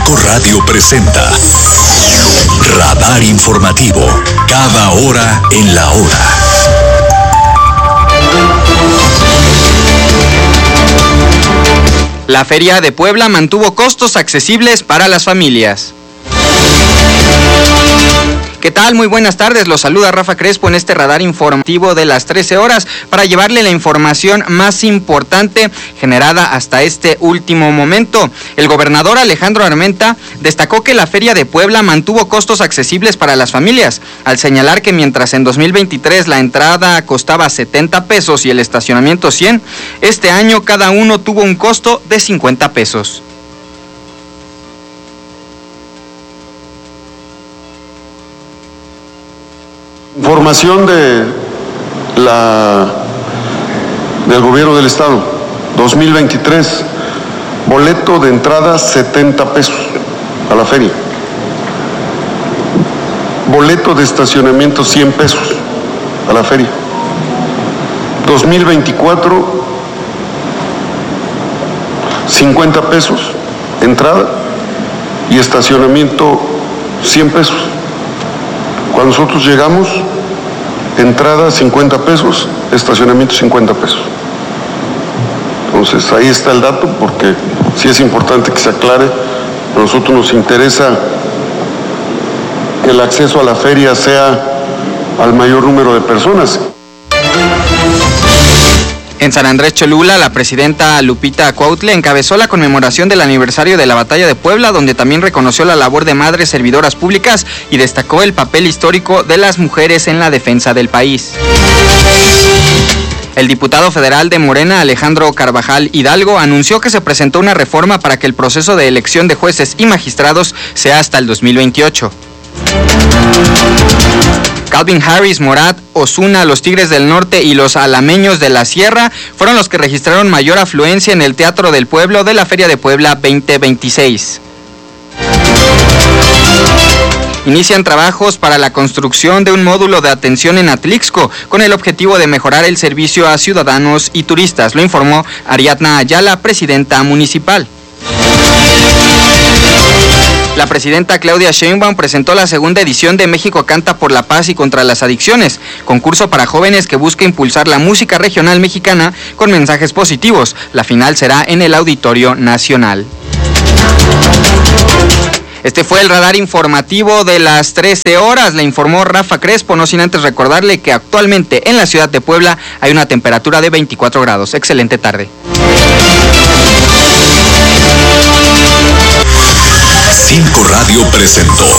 5 Radio presenta Radar Informativo, cada hora en la hora. La Feria de Puebla mantuvo costos accesibles para las familias. ¿Qué tal? Muy buenas tardes, los saluda Rafa Crespo en este radar informativo de las 13 horas para llevarle la información más importante generada hasta este último momento. El gobernador Alejandro Armenta destacó que la Feria de Puebla mantuvo costos accesibles para las familias, al señalar que mientras en 2023 la entrada costaba 70 pesos y el estacionamiento 100, este año cada uno tuvo un costo de 50 pesos. Información del gobierno del estado, 2023, boleto de entrada 70 pesos a la feria, boleto de estacionamiento 100 pesos a la feria, 2024, 50 pesos entrada y estacionamiento 100 pesos. Cuando nosotros llegamos, entrada 50 pesos, estacionamiento 50 pesos. Entonces ahí está el dato, porque sí es importante que se aclare. A nosotros nos interesa que el acceso a la feria sea al mayor número de personas. En San Andrés Cholula, la presidenta Lupita Cuautle encabezó la conmemoración del aniversario de la Batalla de Puebla, donde también reconoció la labor de madres servidoras públicas y destacó el papel histórico de las mujeres en la defensa del país. El diputado federal de Morena, Alejandro Carvajal Hidalgo, anunció que se presentó una reforma para que el proceso de elección de jueces y magistrados sea hasta el 2028. Calvin Harris, Morat, Ozuna, los Tigres del Norte y los Alameños de la Sierra fueron los que registraron mayor afluencia en el Teatro del Pueblo de la Feria de Puebla 2026. Inician trabajos para la construcción de un módulo de atención en Atlixco con el objetivo de mejorar el servicio a ciudadanos y turistas, lo informó Ariadna Ayala, presidenta municipal. La presidenta Claudia Sheinbaum presentó la segunda edición de México Canta por la Paz y contra las Adicciones, concurso para jóvenes que busca impulsar la música regional mexicana con mensajes positivos. La final será en el Auditorio Nacional. Este fue el radar informativo de las 13 horas, le informó Rafa Crespo, no sin antes recordarle que actualmente en la ciudad de Puebla hay una temperatura de 24 grados. Excelente tarde. 5 Radio presentó